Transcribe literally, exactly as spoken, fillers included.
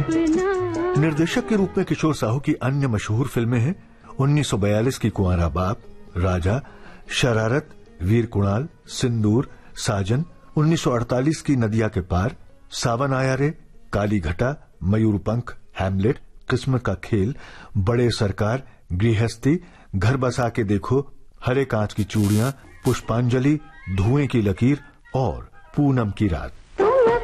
निर्देशक के रूप में किशोर साहू की अन्य मशहूर फिल्में हैं उन्नीस सौ बयालीस की कुंवारा बाप, राजा, शरारत, वीर कुणाल, सिंदूर, साजन, उन्नीस सौ अड़तालीस की नदिया के पार, सावन आया रे, काली घटा, मयूरपंख, हैमलेट, किस्मत का खेल, बड़े सरकार, गृहस्थी, घर बसा के देखो, हरे कांच की चूड़ियां, पुष्पांजलि, धुएं की लकीर और पूनम की रात।